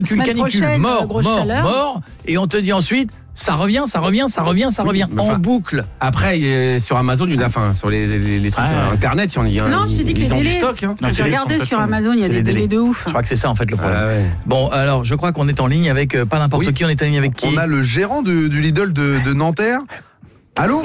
canicule, mort, et on te dit ensuite ça revient en boucle. Après sur Amazon, sur les trucs internet, il y a non, je te dis que les délais, stock, hein. J'ai regardé sur Amazon, il y a des délais de ouf. Je crois que c'est ça en fait le problème. Bon, alors je crois qu'on est en ligne avec pas n'importe qui, on est en ligne avec qui? On a le gérant du Lidl de Nanterre. Allô.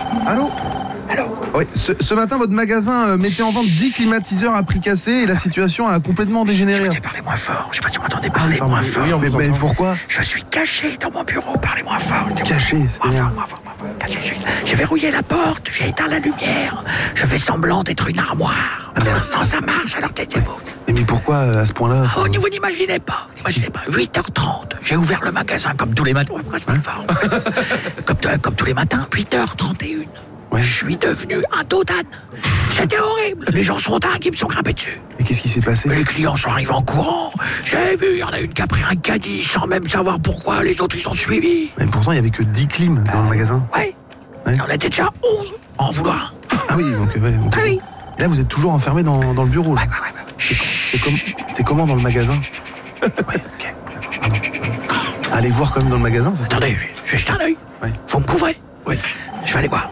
Oui, ce matin, votre magasin mettait en vente 10 climatiseurs à prix cassé et la situation a complètement dégénéré. Parlez moins fort, je sais pas si vous m'entendez, parlez moins fort. Mais pourquoi? Je suis caché dans mon bureau, parlez moins fort. Caché, c'est-à-dire? J'ai verrouillé la porte, j'ai éteint la lumière, je fais semblant d'être une armoire. Pour l'instant, ça marche, alors taisez-vous. Mais pourquoi à ce point-là? Oh, vous n'imaginez pas. 8h30, j'ai ouvert le magasin comme tous les matins. Pourquoi je parle fort? Comme tous les matins, 8h31. Ouais. Je suis devenu un dos d'âne. C'était horrible. Les gens sont dingues, ils me sont grimpés dessus. Et qu'est-ce qui s'est passé? Les clients sont arrivés en courant. J'ai vu, il y en a une qui a pris un caddie sans même savoir pourquoi. Les autres, ils ont suivi. Mais pourtant, il n'y avait que 10 clims dans le magasin. Ouais. On était déjà 11 en vouloir. Ah oui, donc... Ah oui. Et là, vous êtes toujours enfermé dans le bureau, là. Ouais. C'est comment dans le magasin? Ouais, ok. Allez voir quand même dans le magasin, ça. Attendez, je vais jeter un œil. Ouais. Vous me couvrez? Oui. Je vais aller voir.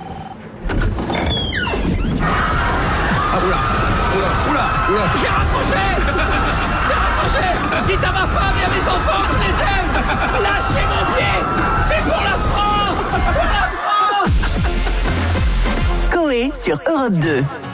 J'ai raccroché. Dites à ma femme et à mes enfants que je les aime. Lâchez mon pied. C'est pour la France. Coé sur Europe 2.